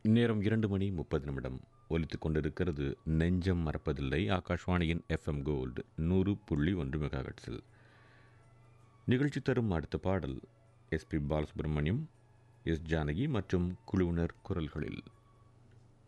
நேரம் 2:30 ஒலித்துக் கொண்டிருக்கிறது. நெஞ்சம் மறப்பதில்லை. ஆகாஷ்வாணியின் FM கோல்டு 100.1 மெகாஹெர்ட்ஸில் நிகழ்ச்சி தரும் அடுத்த பாடல் SP பாலசுப்ரமணியம், S ஜானகி மற்றும் குழுவினர் குரல்களில்.